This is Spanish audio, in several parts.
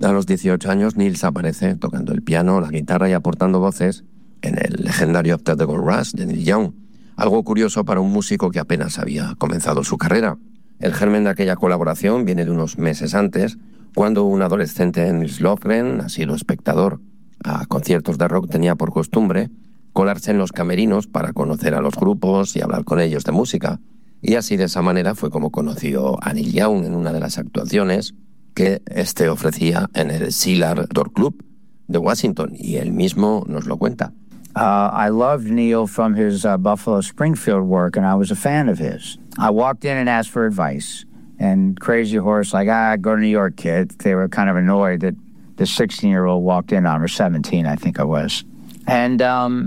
A los 18 años, Nils aparece tocando el piano, la guitarra y aportando voces en el legendario After the Gold Rush de Neil Young, algo curioso para un músico que apenas había comenzado su carrera. El germen de aquella colaboración viene de unos meses antes, cuando un adolescente, Nils Lofgren, asilo espectador a conciertos de rock, tenía por costumbre colarse en los camerinos para conocer a los grupos y hablar con ellos de música. Y así, de esa manera, fue como conoció a Neil Young en una de las actuaciones que este ofrecía en el Cedar Door Club de Washington, y él mismo nos lo cuenta. I loved Neil from his Buffalo Springfield work, and I was a fan of his. I walked in and asked for advice, and Crazy Horse, go to New York, kid. They were kind of annoyed that the 16-year-old walked in on, or 17, I think I was. And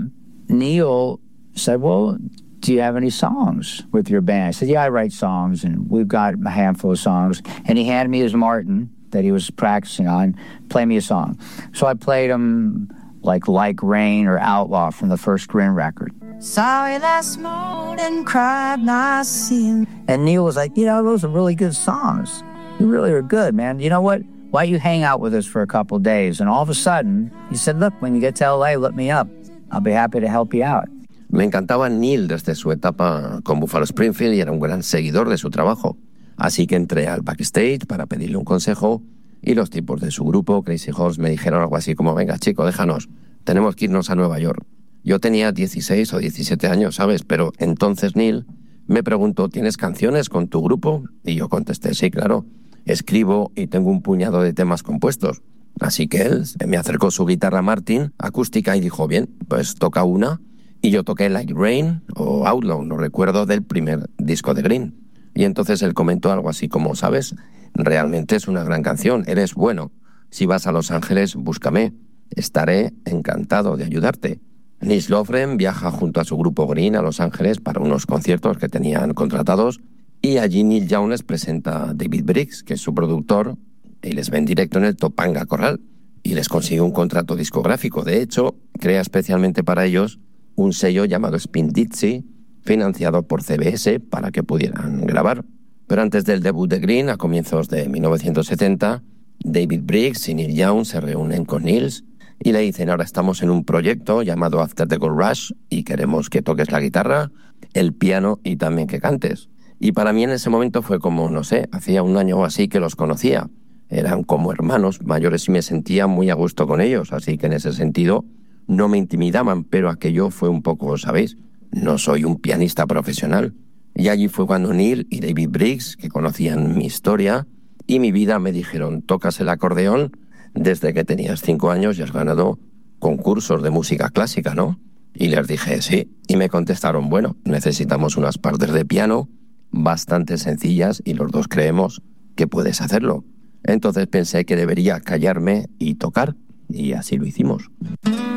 Neil said, well, do you have any songs with your band? I said, yeah, I write songs, and we've got a handful of songs. And he handed me his Martin that he was practicing on, play me a song. So I played him like Rain or Outlaw from the first Grin record. Sorry last morning, cried my sin. And Neil was like, those are really good songs. You really are good, man. You know what? Why don't you hang out with us for a couple of days? And all of a sudden, he said, look, when you get to LA, look me up. I'll be happy to help you out. Me encantaba Neil desde su etapa con Buffalo Springfield y era un gran seguidor de su trabajo. Así que entré al backstage para pedirle un consejo y los tipos de su grupo, Crazy Horse, me dijeron algo así como, venga chico, déjanos, tenemos que irnos a Nueva York. Yo tenía 16 o 17 años, ¿sabes? Pero entonces Neil me preguntó, ¿tienes canciones con tu grupo? Y yo contesté, sí, claro, escribo y tengo un puñado de temas compuestos. Así que él me acercó su guitarra Martin acústica y dijo, bien, pues toca una. Y yo toqué Like Rain o Outlaw, no recuerdo, del primer disco de Green. Y entonces él comentó algo así como, ¿sabes? Realmente es una gran canción, eres bueno. Si vas a Los Ángeles, búscame. Estaré encantado de ayudarte. Nils Lofgren viaja junto a su grupo Green a Los Ángeles para unos conciertos que tenían contratados y allí Neil Young les presenta a David Briggs, que es su productor, y les ve en directo en el Topanga Corral y les consigue un contrato discográfico. De hecho, crea especialmente para ellos un sello llamado Spin Dixie, financiado por CBS para que pudieran grabar. Pero antes del debut de Green, a comienzos de 1970, David Briggs y Neil Young se reúnen con Nils y le dicen, ahora estamos en un proyecto llamado After the Gold Rush y queremos que toques la guitarra, el piano y también que cantes. Y para mí en ese momento fue como, no sé, hacía un año o así que los conocía. Eran como hermanos mayores y me sentía muy a gusto con ellos, así que en ese sentido no me intimidaban, pero aquello fue un poco, ¿sabéis? No soy un pianista profesional. Y allí fue cuando Neil y David Briggs, que conocían mi historia y mi vida, me dijeron, tocas el acordeón desde que tenías 5 años y has ganado concursos de música clásica, ¿no? Y les dije, sí. Y me contestaron, bueno, necesitamos unas partes de piano bastante sencillas y los dos creemos que puedes hacerlo. Entonces pensé que debería callarme y tocar, y así lo hicimos.